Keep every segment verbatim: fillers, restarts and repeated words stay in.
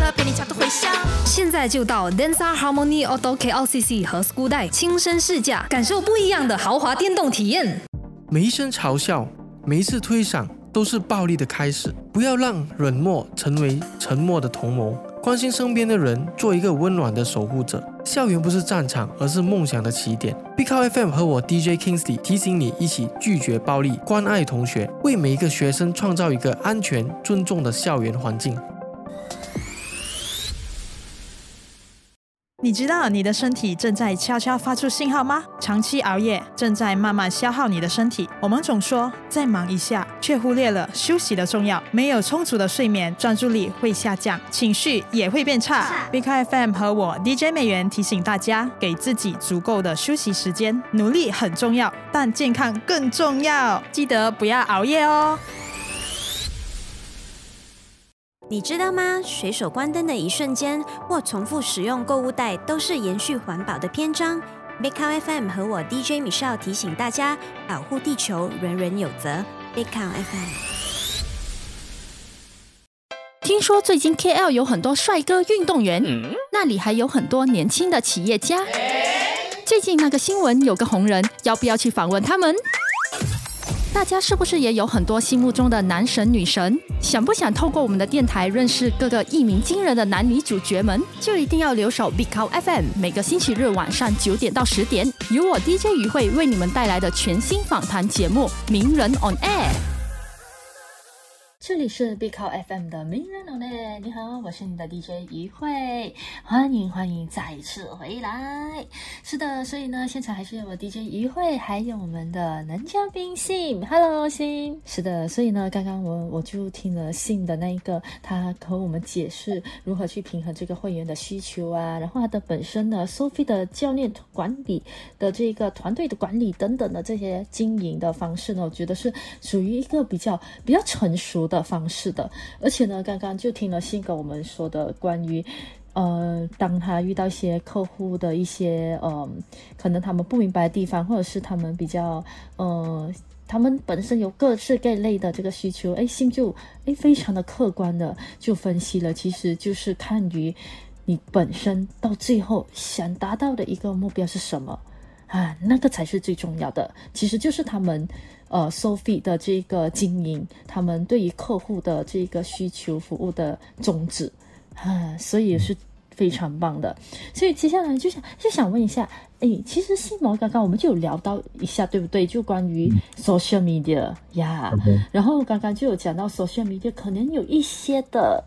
歌陪你角度回响。 现在就到 Denza Harmony Auto K L C C 和 School 带亲身试驾，感受不一样的豪华电动体验。 每一声嘲笑，每一次推搡，都是暴力的开始。不要让冷漠成为沉默的同谋，关心身边的人，做一个温暖的守护者。校园不是战场，而是梦想的起点。Big Cow F M 和我 D J Kingsley 提醒你，一起拒绝暴力，关爱同学，为每一个学生创造一个安全、尊重的校园环境。 你知道你的身体正在悄悄发出信号吗？长期熬夜正在慢慢消耗你的身体。我们总说再忙一下，却忽略了休息的重要。没有充足的睡眠，专注力会下降，情绪也会变差。Big F M 和我 D J 美元提醒大家，给自己足够的休息时间。努力很重要，但健康更重要，记得不要熬夜哦。 你知道吗？随手关灯的一瞬间，或重复使用购物袋，都是延续环保的篇章。Big Cow F M 和我 D J Michelle 提醒大家，保护地球，人人有责。Big Cow F M。 听说最近 K L 有很多帅哥运动员，嗯、那里还有很多年轻的企业家。最近那个新闻有个红人，要不要去访问他们？大家是不是也有很多心目中的男神女神？想不想透过我们的电台认识各个一鸣惊人的男女主角们？就一定要留守 Big Cow F M， 每个星期日晚上九点到十点，由我 D J 于慧为你们带来的全新访谈节目《名人 on Air》。这里是 Big Cow F M 的名人 on Air， 你好，我是你的 D J 于慧，欢迎欢迎再次回来。是的，所以呢，现场还是有我 D J 于慧，还有我们的男嘉宾信 ，Hello 信。是的，所以呢，刚刚我我就听了信的那一个，他和我们解释如何去平衡这个会员的需求啊，然后他的本身呢 ，Sophie 的教练管理的这个团队的管理等等的这些经营的方式呢，我觉得是属于一个比较比较成熟的。的方式的，而且呢，刚刚就听了信跟我们说的关于，呃，当他遇到一些客户的一些呃，可能他们不明白的地方，或者是他们比较呃，他们本身有各式各类的这个需求，哎，信就哎非常的客观的就分析了，其实就是看于你本身到最后想达到的一个目标是什么啊，那个才是最重要的，其实就是他们。呃 Sophie 的这个经营，他们对于客户的这个需求服务的宗旨啊，所以也是非常棒的。所以接下来就想就想问一下，诶，其实信毛刚刚我们就有聊到一下，对不对？就关于 social media 呀、yeah, 然后刚刚就有讲到 social media 可能有一些的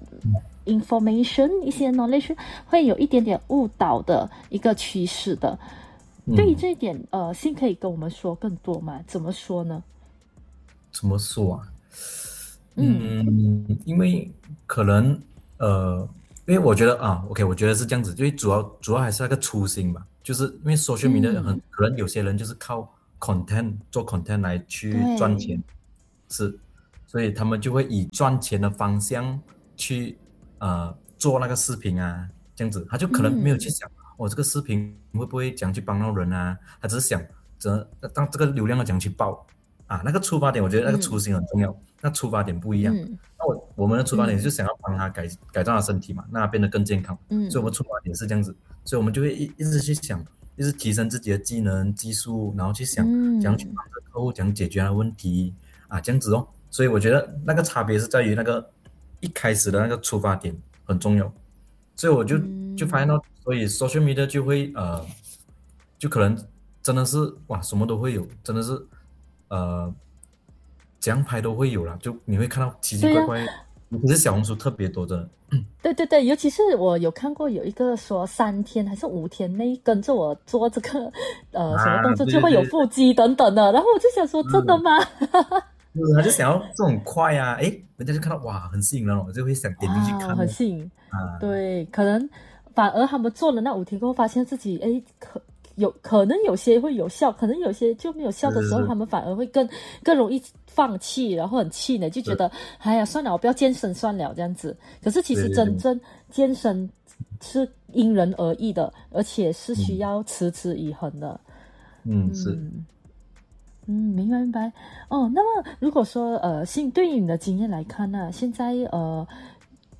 information 一些 knowledge 会有一点点误导的一个趋势的。对于这一点，呃，信可以跟我们说更多吗？怎么说呢？ 怎么说啊？嗯，嗯因为可能呃，因为我觉得啊 ，OK， 我觉得是这样子，因为主要主要还是那个初心吧，就是因为 social media 很、嗯、可能有些人就是靠 content 做 content 来去赚钱，是，所以他们就会以赚钱的方向去呃做那个视频啊，这样子，他就可能没有去想。嗯我、哦、这个视频会不会讲去帮到人啊？他只是想着当这个流量要讲去爆啊，那个出发点，我觉得那个初心很重要。嗯、那出发点不一样，嗯、那我我们的出发点是想要帮他改、嗯、改造他身体嘛，让他变得更健康。嗯，所以我们出发点是这样子，所以我们就会一一直去想，一直提升自己的技能、技术，然后去想怎样去帮这个客户，怎样解决他的问题啊，这样子哦。所以我觉得那个差别是在于那个一开始的那个出发点很重要，所以我就、嗯、就发现到。所以 social media 就会呃，就可能真的是哇，什么都会有，真的是呃，怎样拍都会有啦。就你会看到奇奇怪怪，可是小红书特别多的。 对对对，尤其是我有看过有一个说三天还是五天内跟着我做这个呃、啊、什么动作就会有腹肌等等的，然后我就想说真的吗？ 嗯，他就想要这种快啊，诶，人家就看到哇很吸引人，我就会想点进去看， 很吸引啊。对，可能。反而他们做了那五天过后，发现自己哎，可有可能有些会有效，可能有些就没有效的时候，他们反而会更更容易放弃，然后很气馁，就觉得哎呀算了，我不要健身算了这样子。可是其实真正健身是因人而异的，而且是需要持之以恒的。 嗯，是。 嗯，明白明白。哦，那么如果说呃，信对于你的经验来看呢、啊，现在呃。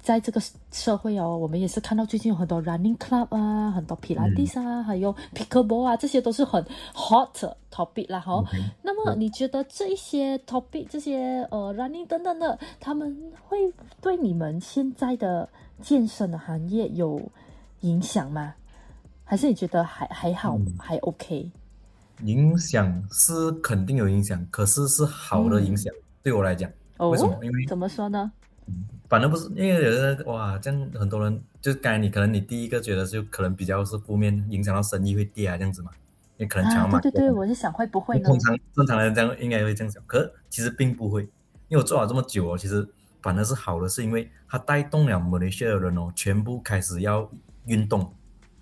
在这个社会哦，我们也是看到最近有很多 running club 啊，很多皮拉蒂啊，嗯、还有 pickleball 啊，这些都是很 hot topic 啦哈。Okay. 那么你觉得这些 topic 这些呃 running 等等的，他们会对你们现在的健身的行业有影响吗？还是你觉得还还好、嗯、还 OK？ 影响是肯定有影响，可是是好的影响、嗯、对我来讲。 哦、 为什么？因为怎么说呢？ 反正不是，因为有人哇，这样很多人就刚才你可能你第一个觉得就可能比较是负面，影响到生意会跌啊这样子嘛，因为可能抢买、 啊。对对对，我是想会不会呢？ 通常正常人这样应该会这样想，可是其实并不会，因为我做了这么久哦，其实反而是好的，是因为它带动了马来西亚的人哦，全部开始要运动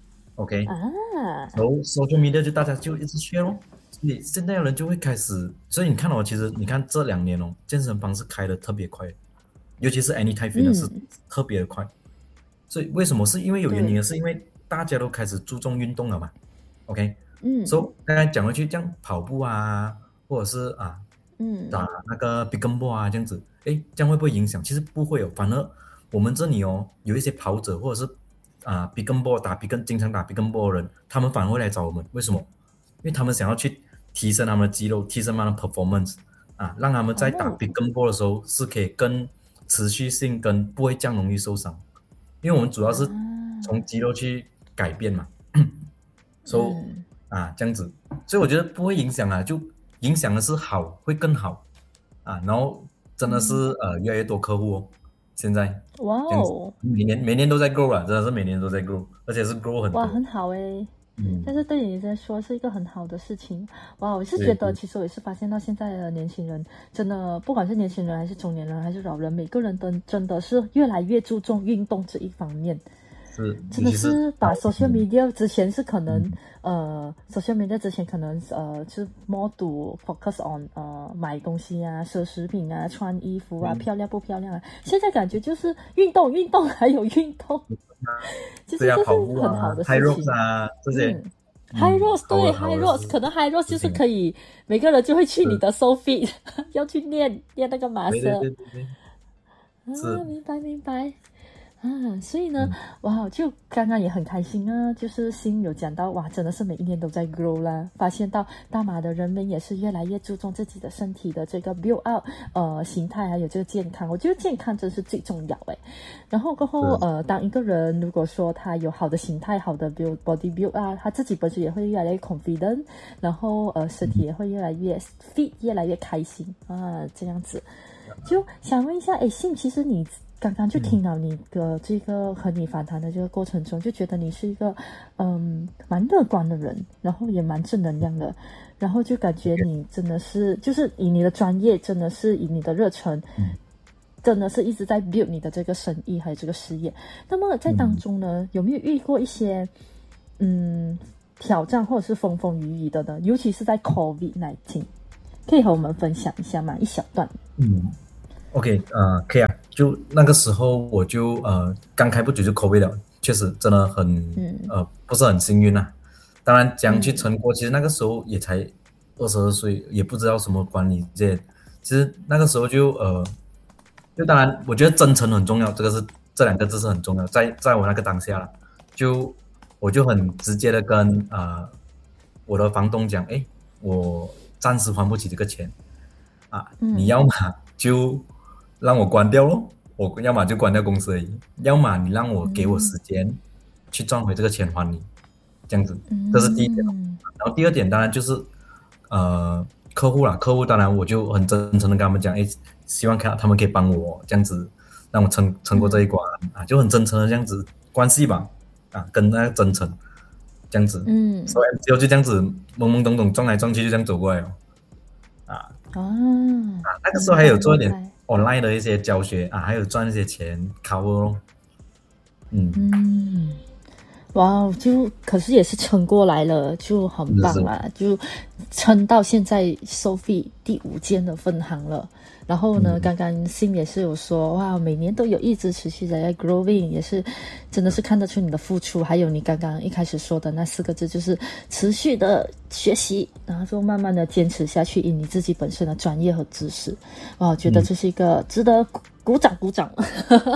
，OK 啊，然后 social media 就大家就一直 share 咯，你现在的人就会开始，所以你看哦，其实你看这两年哦，健身房是開得特別快。尤其是 Anytime Fitness 是特別的快、嗯、所以為什麼是因為有原因的是因為大家都開始注重運動了嘛 OK 嗯，所以剛才講回去這樣跑步啊或者是啊嗯打那個 pickleball 啊這樣子誒這樣會不會影響其實不會哦反而我們這裡哦有一些跑者或者是啊 pickleball 打 pick 經常打 pickleball 的人他們反而會來找我們為什麼因為他們想要去提升他們的肌肉提升他們的 performance 啊讓他們在打 pickleball 的時候是可以更持續性跟不會這樣容易受傷，因為我們主要是從肌肉去改變嘛，所以、so, 嗯、啊這樣子，所以我覺得不會影響啊，就影響的是好，會更好啊，然後真的是、嗯、呃越來越多客戶哦，現在哇哦， 每年每年都在 grow 啊，真的是每年都在 grow， 而且是 grow 很多， 哇，很好誒。嗯，但是对你来说是一个很好的事情，哇！我是觉得，其实我也是发现到现在的年轻人，真的不管是年轻人还是中年人还是老人，每个人都真的是越来越注重运动这一方面。 是， 真的是把 social media 之前是可能、嗯、呃 social media 之前可能呃就是 more to focus on 呃买东西啊奢侈品啊穿衣服啊、嗯、漂亮不漂亮啊现在感觉就是运动运动还有运动就是这是很好的事情 High Rocks 啊这些、嗯嗯、High Rocks 对 High Rocks 可能 High Rocks 就是可以每个人就会去你的 SoFit 要去练练那个马车对对对对啊明白明白啊，所以呢、嗯、哇就刚刚也很开心啊就是心有讲到哇真的是每一年都在 grow 啦发现到大马的人们也是越来越注重自己的身体的这个 build up 呃形态还有这个健康我觉得健康真是最重要诶然后过后呃当一个人如果说他有好的形态好的 build body build 啊他自己本身也会越来越 confident 然后呃身体也会越来越 fit 越来越开心啊这样子就想问一下诶信其实你刚刚就听到你的这个和你访谈的这个过程中就觉得你是一个嗯蛮乐观的人然后也蛮正能量的然后就感觉你真的是就是以你的专业真的是以你的热忱、嗯、真的是一直在 build 你的这个生意还有这个事业那么在当中呢、嗯、有没有遇过一些嗯挑战或者是风风雨雨的呢尤其是在 COVID 十九 可以和我们分享一下吗一小段嗯OK 呃可以啊就那个时候我就呃刚开不久就 COVID 了确实真的很、嗯、呃不是很幸运啊当然怎样去撑过、嗯、其实那个时候也才二十二岁也不知道什么管理这些其实那个时候就呃就当然我觉得真诚很重要这个是这两个字是很重要在在我那个当下啦就我就很直接的跟呃我的房东讲诶我暂时还不起这个钱啊、嗯、你要嘛就让我关掉咯我要么就关掉公司而已要么你让我给我时间去赚回这个钱还你这样子这是第一点然后第二点当然就是呃客户啦客户当然我就很真诚的跟他们讲诶希望看他们可以帮我这样子让我撑撑过这一关啊就很真诚的这样子关系吧啊跟那个真诚这样子嗯所以只有就这样子懵懵懂懂撞来撞去就这样走过来了啊啊那个时候还有做一点online 的一些教学啊还有赚一些钱 cover 咯嗯嗯哇就可是也是撑过来了就很棒啦就撑到现在 SoFit 第五间的分行了然后呢、嗯、刚刚Sim也是有说哇每年都有一直持续在 growing 也是真的是看得出你的付出还有你刚刚一开始说的那四个字就是持续的学习然后就慢慢的坚持下去以你自己本身的专业和知识哇我觉得这是一个值得鼓掌鼓掌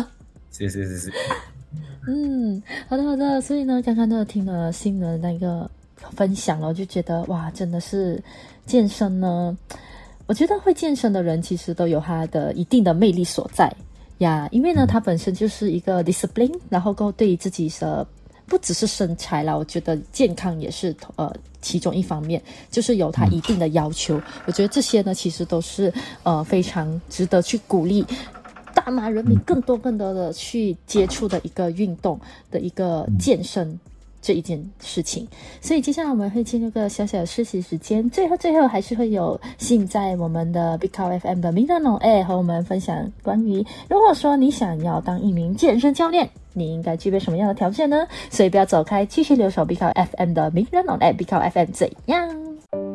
谢谢谢谢。 嗯，好的好的，所以呢，刚刚呢听了新的那个分享了，我就觉得哇，真的是健身呢，我觉得会健身的人其实都有他的一定的魅力所在呀，因为呢，他本身就是一个 discipline， 然后够对于自己的不只是身材啦，我觉得健康也是呃其中一方面，就是有他一定的要求。嗯、我觉得这些呢，其实都是呃非常值得去鼓励大马人民更多更多的去接触的一个运动的一个健身这一件事情。所以接下来我们会进入个小小的实习时间，最后最后还是会有信在我们的 Big Cow F M 的 Mira On Air 和我们分享关于如果说你想要当一名健身教练，你应该具备什么样的条件呢？所以不要走开，继续留守 Big Cow F M 的 Mira On Air Big Cow F M 怎样？